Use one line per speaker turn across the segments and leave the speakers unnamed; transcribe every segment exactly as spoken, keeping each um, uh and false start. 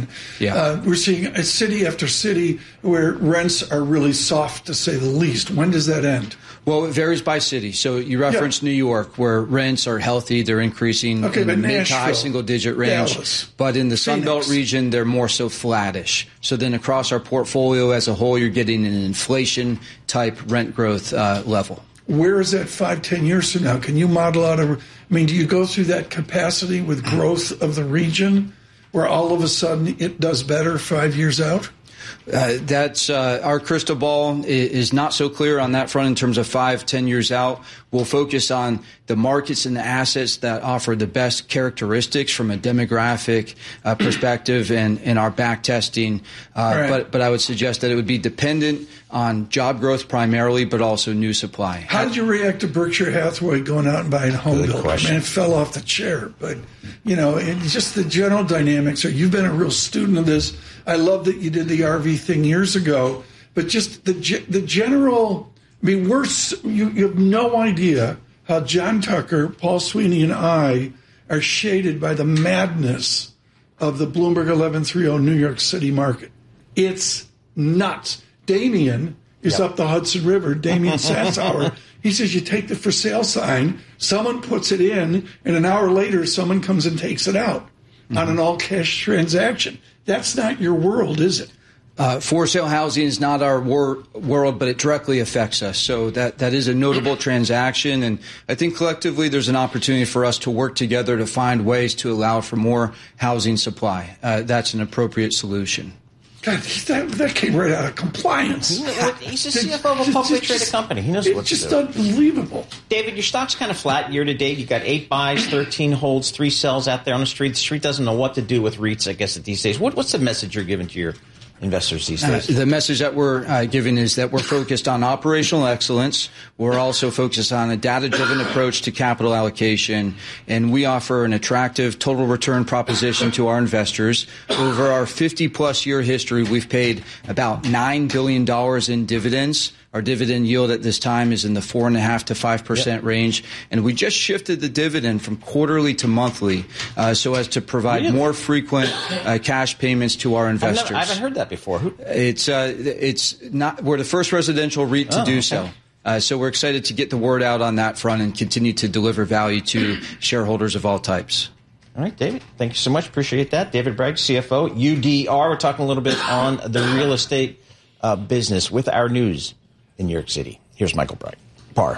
Boston.
Yeah.
Uh, we're seeing a city after city where rents are really soft, to say the least. When does that end?
Well, it varies by city. So you referenced yeah. New York, where rents are healthy. They're increasing
okay,
in the mid
Nashville,
to high single-digit range.
Dallas,
but in the
Phoenix.
Sunbelt region, they're more so flattish. So then across our portfolio as a whole, you're getting an inflation-type rent growth uh, level.
Where is that five, ten years from now? Can you model out a, I mean, do you go through that capacity with growth of the region where all of a sudden it does better five years out?
Uh, that's uh, our crystal ball is not so clear on that front in terms of five, ten years out. We'll focus on the markets and the assets that offer the best characteristics from a demographic uh, perspective and, and our back testing. Uh,
right.
But but I would suggest that it would be dependent on job growth primarily, but also new supply.
How did you react to Berkshire Hathaway going out and buying a home builder? Man, it fell off the chair. But, you know, it's just the general dynamics. Are, you've been a real student of this. I love that you did the R V thing years ago. But just the the general, I mean, we're, you, you have no idea how John Tucker, Paul Sweeney, and I are shaded by the madness of the Bloomberg eleven thirty New York City market. It's nuts. Damien is yep. up the Hudson River, Damien Sassower. He says you take the for sale sign, someone puts it in, and an hour later someone comes and takes it out mm-hmm. on an all-cash transaction. That's not your world, is it?
Uh, for sale housing is not our wor- world, but it directly affects us. So that, that is a notable transaction. And I think collectively there's an opportunity for us to work together to find ways to allow for more housing supply. Uh, that's an appropriate solution.
God, that, that came right out of compliance.
He's a C F O of a publicly traded company. He knows what to do.
It's just unbelievable.
David, your stock's kind of flat year to date. You've got eight buys, thirteen holds, three sells out there on the street. The street doesn't know what to do with REITs, I guess, these days. What, what's the message you're giving to your investors these days?
Uh, the message that we're uh, giving is that we're focused on operational excellence. We're also focused on a data-driven approach to capital allocation, and we offer an attractive total return proposition to our investors. Over our fifty-plus year history, we've paid about nine billion dollars in dividends. Our dividend yield at this time is in the four point five to five percent yep. range, and we just shifted the dividend from quarterly to monthly uh, so as to provide really? more frequent uh, cash payments to our investors.
I've never, I haven't heard that before. Who?
It's uh, it's not. We're the first residential REIT to
oh,
do
okay.
so. Uh, so we're excited to get the word out on that front and continue to deliver value to shareholders of all types.
All right, David, thank you so much. Appreciate that. David Bragg, C F O, U D R. We're talking a little bit on the real estate uh, business with our news in New York City. Here's Michael Bragg. Par.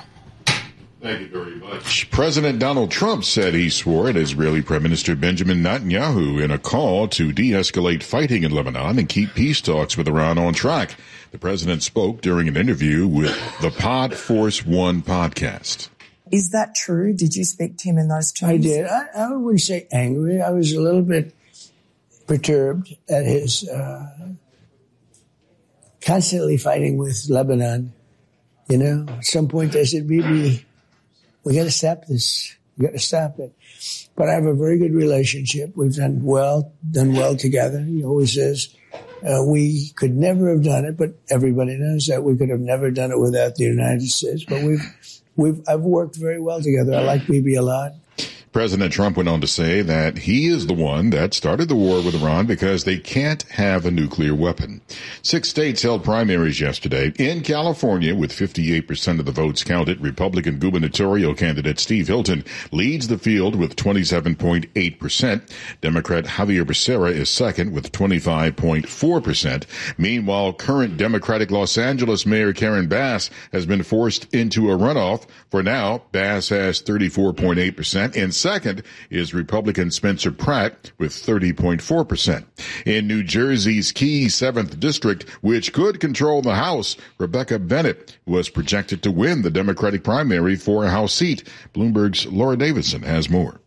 Thank you very much. President Donald Trump said he swore at Israeli Prime Minister Benjamin Netanyahu in a call to de-escalate fighting in Lebanon and keep peace talks with Iran on track. The president spoke during an interview with the Pod Force One podcast.
Is that true? Did you speak to him in those terms?
I did. I, I wouldn't say angry. I was a little bit perturbed at his uh, constantly fighting with Lebanon. You know, at some point I said, Bibi, we got to stop this. We got to stop it. But I have a very good relationship. We've done well, done well together. He always says, uh, we could never have done it, but everybody knows that we could have never done it without the United States. But we've, we've, I've worked very well together. I like Bibi a lot.
President Trump went on to say that he is the one that started the war with Iran because they can't have a nuclear weapon. Six states held primaries yesterday. In California, with fifty-eight percent of the votes counted, Republican gubernatorial candidate Steve Hilton leads the field with twenty-seven point eight percent. Democrat Javier Becerra is second with twenty-five point four percent. Meanwhile, current Democratic Los Angeles Mayor Karen Bass has been forced into a runoff. For now, Bass has thirty-four point eight percent, and second is Republican Spencer Pratt with thirty point four percent. In New Jersey's key seventh District, which could control the House, Rebecca Bennett was projected to win the Democratic primary for a House seat. Bloomberg's Laura Davidson has more.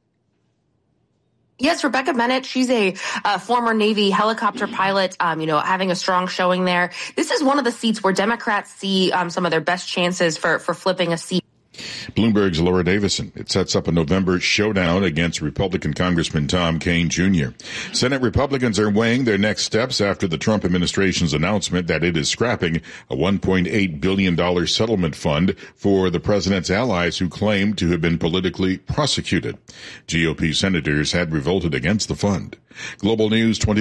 Yes, Rebecca Bennett, she's a uh, former Navy helicopter pilot, um, you know, having a strong showing there. This is one of the seats where Democrats see um, some of their best chances for, for flipping a seat.
Bloomberg's Laura Davison. It sets up a November showdown against Republican Congressman Tom Kean Junior Senate Republicans are weighing their next steps after the Trump administration's announcement that it is scrapping a one point eight billion dollars settlement fund for the president's allies who claim to have been politically prosecuted. G O P senators had revolted against the fund. Global News twenty